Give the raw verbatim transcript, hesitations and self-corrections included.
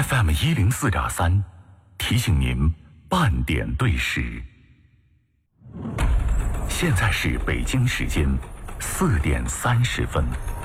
F M 一零四点三，提醒您半点对时。现在是北京时间四点三十分。